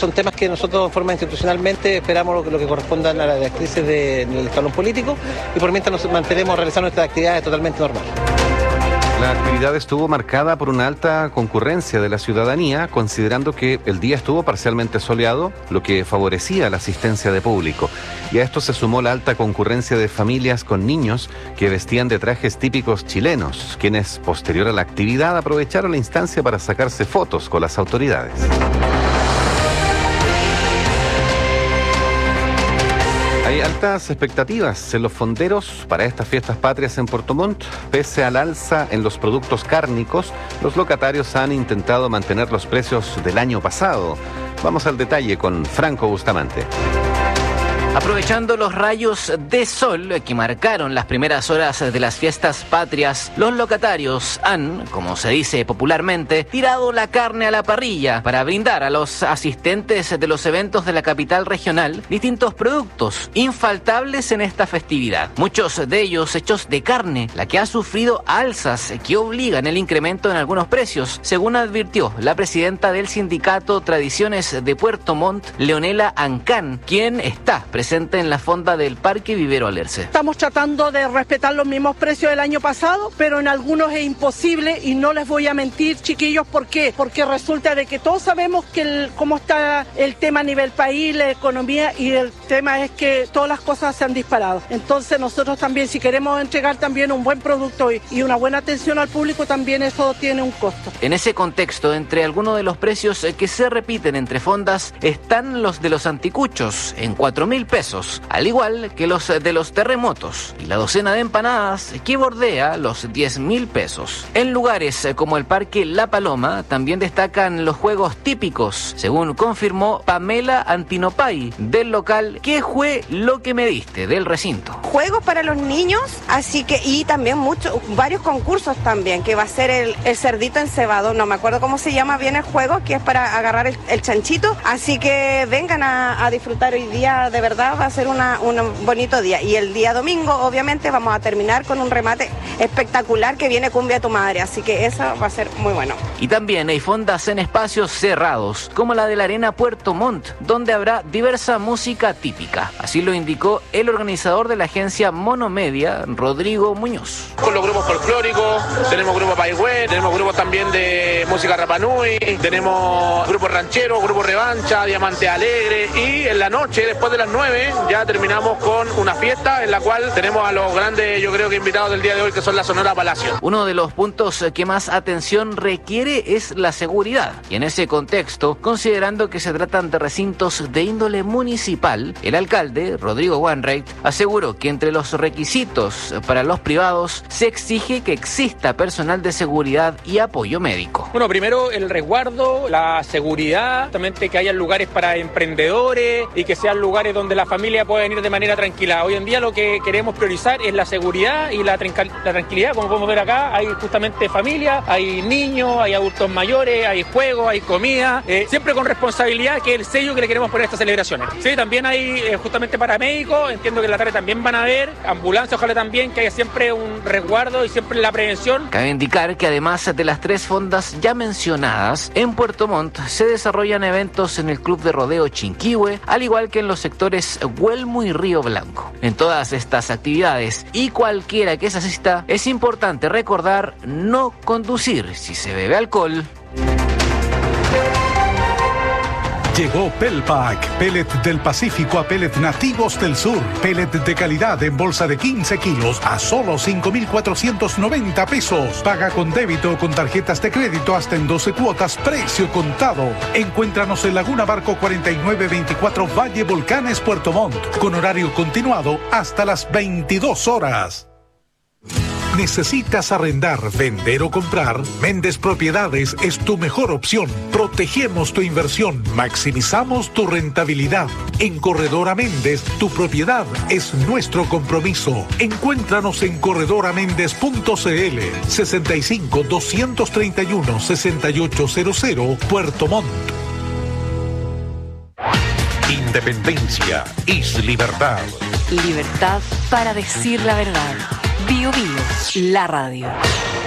son temas que nosotros, de forma institucionalmente, esperamos lo que correspondan a las directrices del escalón político, y por mientras nos mantenemos realizando nuestras actividades totalmente normales. La actividad estuvo marcada por una alta concurrencia de la ciudadanía, considerando que el día estuvo parcialmente soleado, lo que favorecía la asistencia de público. Y a esto se sumó la alta concurrencia de familias con niños que vestían de trajes típicos chilenos, quienes, posterior a la actividad, aprovecharon la instancia para sacarse fotos con las autoridades. Hay altas expectativas en los fonderos para estas fiestas patrias en Puerto Montt. Pese al alza en los productos cárnicos, los locatarios han intentado mantener los precios del año pasado. Vamos al detalle con Franco Bustamante. Aprovechando los rayos de sol que marcaron las primeras horas de las fiestas patrias, los locatarios han, como se dice popularmente, tirado la carne a la parrilla para brindar a los asistentes de los eventos de la capital regional distintos productos infaltables en esta festividad. Muchos de ellos hechos de carne, la que ha sufrido alzas que obligan el incremento en algunos precios, según advirtió la presidenta del sindicato Tradiciones de Puerto Montt, Leonela Ancán, quien está presente en la fonda del Parque Vivero Alerce. Estamos tratando de respetar los mismos precios del año pasado, pero en algunos es imposible, y no les voy a mentir, chiquillos. ¿Por qué? Porque resulta de que todos sabemos que cómo está el tema a nivel país, la economía, y el tema es que todas las cosas se han disparado. Entonces nosotros también, si queremos entregar también un buen producto y una buena atención al público, también eso tiene un costo. En ese contexto, entre algunos de los precios que se repiten entre fondas están los de los anticuchos en 4.000 pesos, al igual que los de los terremotos, y la docena de empanadas que bordea los 10.000 pesos. En lugares como el Parque La Paloma también destacan los juegos típicos, según confirmó Pamela Antinopay del local ¿Qué fue lo que me diste?, del recinto. Juegos para los niños, así que, y también varios concursos también, que va a ser el cerdito encebado, no me acuerdo cómo se llama bien el juego, que es para agarrar el chanchito, así que vengan a disfrutar hoy día. De verdad va a ser un bonito día, y el día domingo obviamente vamos a terminar con un remate espectacular que viene Cumbia tu Madre, así que eso va a ser muy bueno. Y también hay fondas en espacios cerrados, como la de la Arena Puerto Montt, donde habrá diversa música típica. Así lo indicó el organizador de la agencia Monomedia, Rodrigo Muñoz. Con los grupos folclóricos, tenemos grupos paigüe, tenemos grupos también de música Rapanui, tenemos grupos rancheros, grupos revancha, Diamante Alegre, y en la noche, después de las 9, ya terminamos con una fiesta en la cual tenemos a los grandes, yo creo que invitados del día de hoy, que son la Sonora Palacio. Uno de los puntos que más atención requiere es la seguridad, y en ese contexto, considerando que se tratan de recintos de índole municipal, el alcalde, Rodrigo Wainwright, aseguró que entre los requisitos para los privados se exige que exista personal de seguridad y apoyo médico. Bueno, primero el resguardo, la seguridad, también que haya lugares para emprendedores y que sean lugares donde la familia pueda venir de manera tranquila. Hoy en día lo que queremos priorizar es la seguridad y la tranquilidad. Como podemos ver acá, hay justamente familia, hay niños, hay adultos mayores, hay juegos, hay comida, siempre con responsabilidad, que es el sello que le queremos poner a estas celebraciones. Sí, también hay justamente paramédicos, entiendo que en la tarde también van a haber ambulancias, ojalá también que haya siempre un resguardo y siempre la prevención. Cabe indicar que además de las 3 fondas ya mencionadas, en Puerto Montt se desarrollan eventos en el Club de Rodeo Chinquihue, al igual que en los sectores Huelmo y Río Blanco. En todas estas actividades, y cualquiera que se asista, es importante recordar no conducir si se bebe alcohol. Llegó Pelpack, pellet del Pacífico a pellet nativos del sur. Pellet de calidad en bolsa de 15 kilos a solo 5,490 pesos. Paga con débito o con tarjetas de crédito hasta en 12 cuotas, precio contado. Encuéntranos en Laguna Barco 4924 Valle Volcanes, Puerto Montt, con horario continuado hasta las 22 horas. ¿Necesitas arrendar, vender o comprar? Méndez Propiedades es tu mejor opción. Protegemos tu inversión, maximizamos tu rentabilidad. En Corredora Méndez, tu propiedad es nuestro compromiso. Encuéntranos en corredoramendez.cl 65 231 6800 Puerto Montt. Independencia es libertad. Libertad para decir la verdad. Bio Bio, la radio.